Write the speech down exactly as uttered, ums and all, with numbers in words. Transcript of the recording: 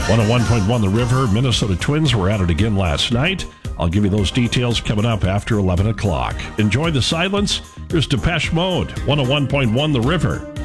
one oh one point one The River, Minnesota Twins were at it again last night. I'll give you those details coming up after eleven o'clock. Enjoy the silence. Here's Depeche Mode, one oh one point one The River.